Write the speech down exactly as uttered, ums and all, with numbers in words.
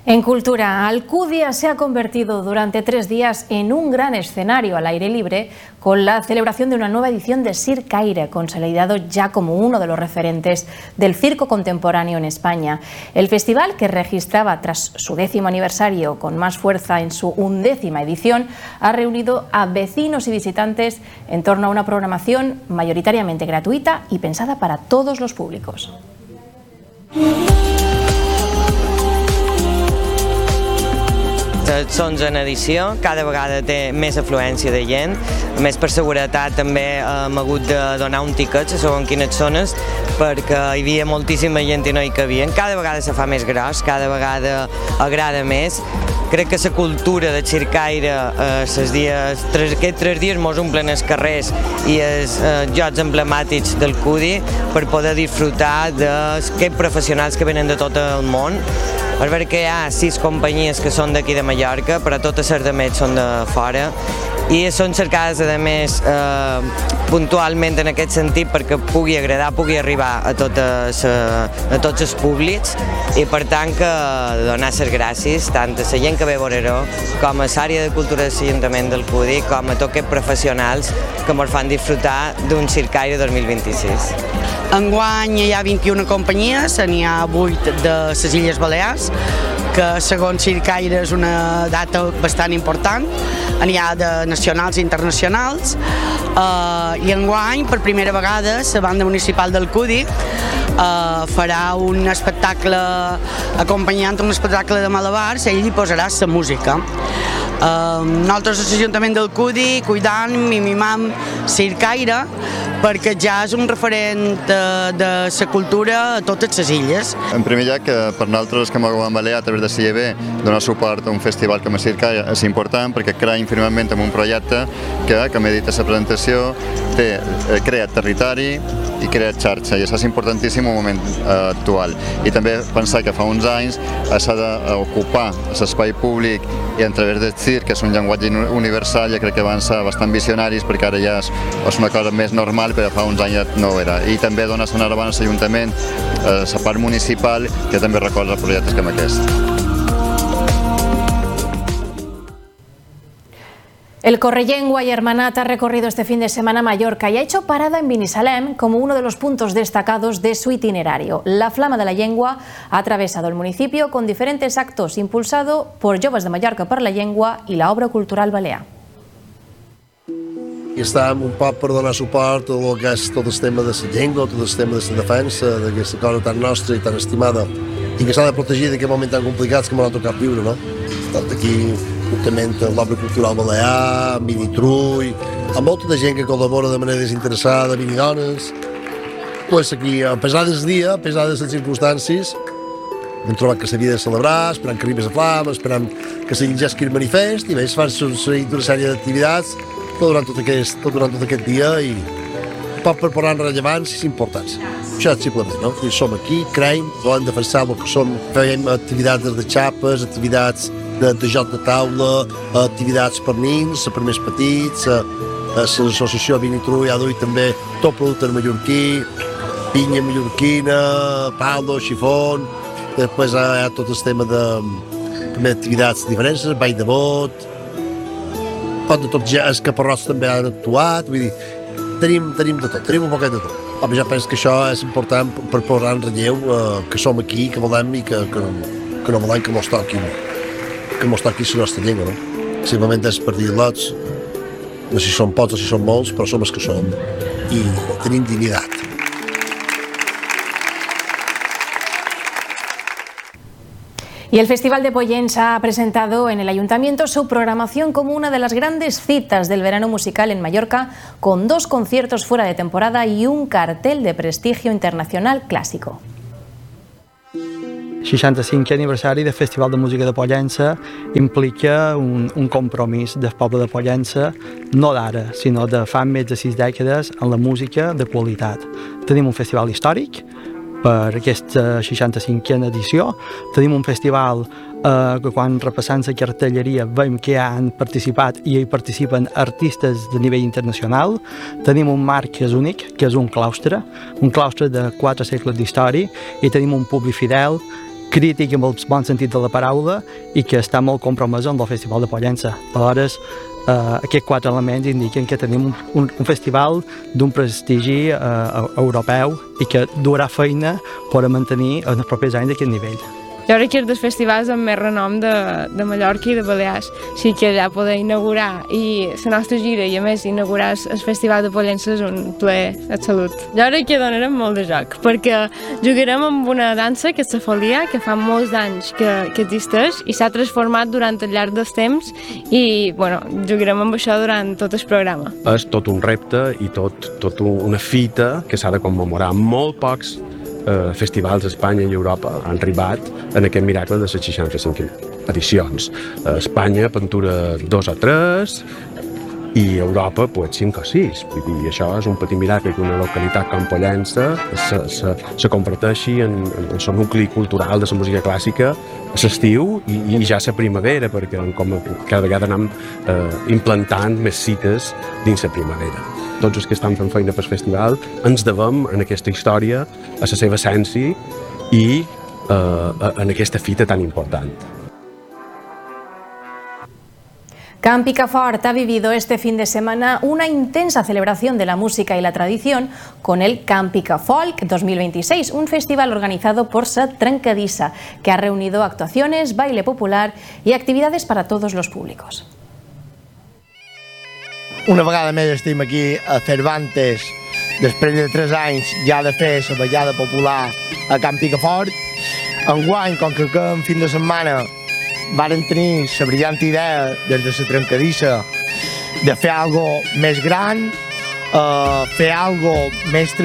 En cultura, Alcudia se ha convertido durante tres días en un gran escenario al aire libre con la celebración de una nueva edición de Circaire, consolidado ya como uno de los referentes del circo contemporáneo en España. El festival, que registraba tras su décimo aniversario con más fuerza en su undécima edición, ha reunido a vecinos y visitantes en torno a una programación mayoritariamente gratuita y pensada para todos los públicos. L'onzena edició, cada vegada té més afluència de gent, a més per seguretat també hem hagut de donar un tiquet a segons quines zones perquè hi havia moltíssima gent i no hi cabien. Cada vegada se fa més gros, cada vegada agrada més. Crec que la cultura de Circaire, aquests tres dies mos omplen els carrers i els llocs emblemàtics del Cudi per poder disfrutar d'aquests professionals que venen de tot el món. És veritat que hi ha sis companyies que són d'aquí de Mallorca, però totes les altres són de fora i són cercades, a més, puntualment en aquest sentit perquè pugui agradar, pugui arribar a tots els públics i per tant que donar les gràcies tant a la gent que ve a veure-ho com a l'àrea de cultura de l'Ajuntament del Cudi com a tots aquests professionals que ens fan disfrutar d'un Circaire dos mil vint-i-sis. Enguany hi ha vint-i-una companyies, n'hi ha vuit de les Illes Balears, que segons Circaire és una data bastant important, n'hi ha de nacionals i internacionals, i enguany, per primera vegada, la banda municipal del Cudi farà un espectacle acompanyant un espectacle de malabars, ell hi posarà la música. Nosaltres, a l'Ajuntament del Cudi, cuidant, mimimam Circaire, perquè ja és un referent de la cultura a totes les illes. En primer lloc, per nosaltres que m'ho van valer a través de C I B donar suport a un festival com a Circaire és important perquè creiem firmament en un projecte que, com he dit a la presentació, té, crea territori i crea xarxa, i això és importantíssim en un moment actual. I també pensar que fa uns anys s'ha d'ocupar l'espai públic i a través del circ, que és un llenguatge universal, ja crec que van ser bastant visionaris perquè ara ja és una cosa més normal, però fa uns anys no ho era. I també dona enhorabona a l'Ajuntament, a la part municipal, que també recolza projectes com aquest. El Correllengua y Hermanat ha recorrido este fin de semana Mallorca y ha hecho parada en Binissalem como uno de los puntos destacados de su itinerario. La Flama de la Llengua ha atravesado el municipio con diferentes actos impulsado por Joves de Mallorca per la Llengua i la Obra Cultural Balear. I estàvem un poc per donar suport a tot, tot el tema de la llengua, tot el tema de la defensa, d'aquesta cosa tan nostra i tan estimada i que s'ha de protegir d'aquests moments tan complicats que m'ha tocat viure, no? Tant aquí, juntament amb l'Obra Cultural Balear, amb Vinitrull, amb molta de gent que col·labora de manera desinteressada, Vinidones. Pues aquí, a pesar del dia, a pesar de les circumstàncies, hem trobat que s'havia de celebrar, esperant que arribés la flama, esperant que s'ingesqui el manifest, i bé, es fan una sèrie d'activitats tot durant tot aquest, tot durant tot aquest dia i pot preparar rellevàncies importants. Això és simplement, no? I som aquí, creiem, volem defensar el que som, fem activitats de xapes, activitats de, de joc de taula, activitats per nins, per més petits, l'associació Vinitrull ha duit també tot producte mallorquí, pinya mallorquina, palo, xifon, després hi ha tot el tema d'activitats diferents, ball de bot, pot de tot, els caparrots també han actuat, vull dir, tenim, tenim de tot, tenim un poquet de tot. Home, ja penso que això és important per posar en relleu eh, que som aquí, que volem i que, que, que no volem que mos toqui, que mos toqui la nostra llengua, no? Simplement és per dir lots, no sé si són pocs o si són molts, però som els que som i tenim dignitat. Y el Festival de Pollens ha presentado en el Ayuntamiento su programación como una de las grandes citas del verano musical en Mallorca, con dos conciertos fuera de temporada y un cartel de prestigio internacional clásico. seixanta-cinquè aniversari del Festival de Música de Pollença implica un, un compromís del poble de Pollença, no d'ara, sinó de fa més de sis dècades en la música de qualitat. Tenim un festival històric per aquesta seixanta-cinquena edició. Tenim un festival eh, que quan repassant la cartelleria veiem que han participat i hi participen artistes de nivell internacional. Tenim un marc que és únic, que és un claustre, un claustre de quatre segles d'història, i tenim un públic fidel crític en el bon sentit de la paraula i que està molt compromès amb el Festival de Pollença. Aleshores, eh, aquests quatre elements indiquen que tenim un, un, un festival d'un prestigi eh, europeu i que durà feina per mantenir en els propers anys aquest nivell. Jo crec que és dels festivals amb més renom de, de Mallorca i de Balears. Així que allà poder inaugurar i la nostra gira i a més inaugurar el Festival de Pollença és un plaer absolut. Jo crec que donarem molt de joc, perquè jugarem amb una dansa que és la folia, que fa molts anys que, que existeix i s'ha transformat durant el llarg dels temps i bueno, jugarem amb això durant tot el programa. És tot un repte i tot, tot una fita que s'ha de commemorar. Molt pocs eh, festivals a Espanya i Europa han arribat en aquest miracle de les seixanta-cinc edicions. A Espanya pintura dos o tres i a Europa pues, cinc o sis. Vull dir, això és un petit miracle que una localitat com Pollença se, se, se converteixi en, en el nucli cultural de la música clàssica a l'estiu i, i ja a la primavera, perquè com cada vegada anem eh, implantant més cites dins la primavera. Tots els que estan fent feina pel festival ens devem en aquesta història, a la seva essència i eh, en aquesta fita tan important. Can Picafort ha vivido este fin de semana una intensa celebración de la música y la tradición con el Can Picafolk dos mil veintiséis, un festival organizado por Sa Trencadissa, que ha reunido actuaciones, baile popular y actividades para todos los públicos. Una vegada més estem aquí a Cervantes, després de tres anys ja de fer la ballada popular a Can Picafort. Enguany, com que aquest fin de setmana varen tenir la brillant idea des de la Trencadissa de fer alguna cosa més gran, uh, fer alguna cosa més tradicional.